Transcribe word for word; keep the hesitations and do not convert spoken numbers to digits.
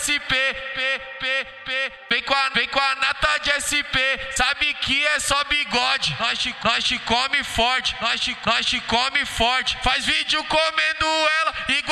S P, P, P, P. Vem com a, vem com a nata de S P, sabe que é só bigode. Nós te, nós te come forte, nós te, nós te come forte. Faz vídeo comendo ela igual